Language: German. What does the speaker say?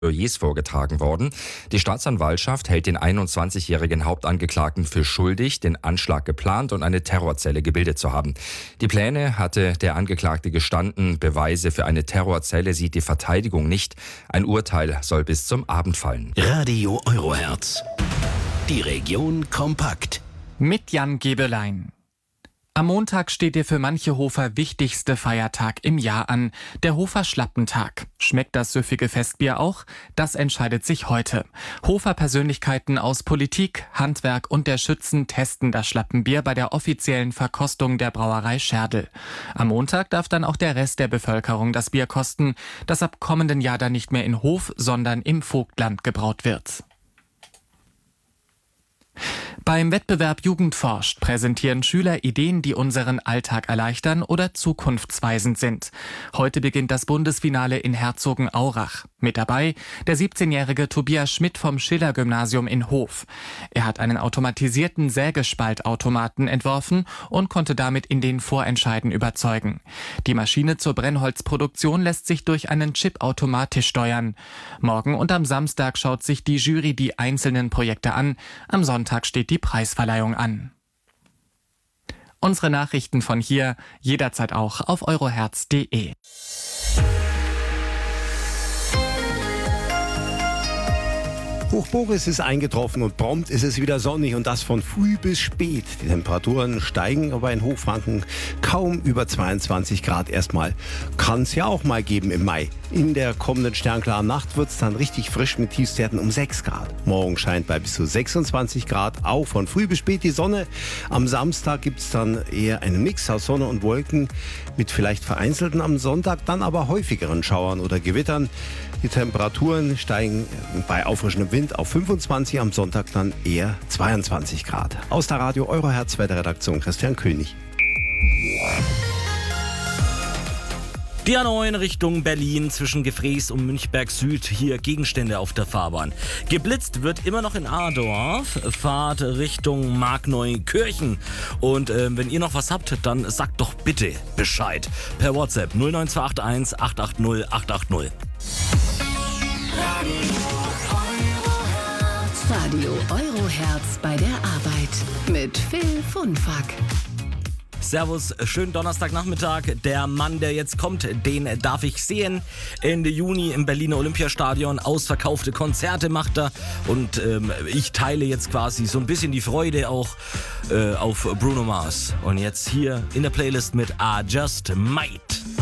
Plädoyers vorgetragen worden. Die Staatsanwaltschaft hält den 21-jährigen Hauptangeklagten für schuldig, den Anschlag geplant und eine Terrorzelle gebildet zu haben. Die Pläne hatte der Angeklagte gestanden. Beweise für eine Terrorzelle sieht die Verteidigung nicht. Ein Urteil soll bis zum Abend fallen. Radio Eurohertz. Die Region kompakt. Mit Jan Gebelein. Am Montag steht der für manche Hofer wichtigste Feiertag im Jahr an, der Hofer Schlappentag. Schmeckt das süffige Festbier auch? Das entscheidet sich heute. Hofer-Persönlichkeiten aus Politik, Handwerk und der Schützen testen das Schlappenbier bei der offiziellen Verkostung der Brauerei Scherdel. Am Montag darf dann auch der Rest der Bevölkerung das Bier kosten, das ab kommenden Jahr dann nicht mehr in Hof, sondern im Vogtland gebraut wird. Beim Wettbewerb Jugend forscht präsentieren Schüler Ideen, die unseren Alltag erleichtern oder zukunftsweisend sind. Heute beginnt das Bundesfinale in Herzogenaurach. Mit dabei der 17-jährige Tobias Schmidt vom Schiller-Gymnasium in Hof. Er hat einen automatisierten Sägespaltautomaten entworfen und konnte damit in den Vorentscheiden überzeugen. Die Maschine zur Brennholzproduktion lässt sich durch einen Chip automatisch steuern. Morgen und am Samstag schaut sich die Jury die einzelnen Projekte an. Am Sonntag steht die Preisverleihung an. Unsere Nachrichten von hier jederzeit auch auf eurohertz.de. Hoch Boris ist eingetroffen und prompt ist es wieder sonnig und das von früh bis spät. Die Temperaturen steigen aber in Hochfranken kaum über 22 Grad erstmal. Kann es ja auch mal geben im Mai. In der kommenden sternklaren Nacht wird es dann richtig frisch mit Tiefstwerten um 6 Grad. Morgen scheint bei bis zu 26 Grad auch von früh bis spät die Sonne. Am Samstag gibt es dann eher einen Mix aus Sonne und Wolken mit vielleicht vereinzelten, am Sonntag dann aber häufigeren Schauern oder Gewittern. Die Temperaturen steigen bei auffrischendem Wind auf 25, am Sonntag dann eher 22 Grad. Aus der Radio Eurohertz Wetterredaktion Christian König. Die A9 Richtung Berlin zwischen Gefrees und Münchberg Süd. Hier Gegenstände auf der Fahrbahn. Geblitzt wird immer noch in Adorf. Fahrt Richtung Markneukirchen. Und wenn ihr noch was habt, dann sagt doch bitte Bescheid. Per WhatsApp 09281 880 880. Radio Eurohertz bei der Arbeit mit Phil Funfack. Servus, schönen Donnerstagnachmittag. Der Mann, der jetzt kommt, den darf ich sehen. Ende Juni im Berliner Olympiastadion. Ausverkaufte Konzerte macht er. Und ich teile jetzt quasi so ein bisschen die Freude auch auf Bruno Mars. Und jetzt hier in der Playlist mit I Just Might.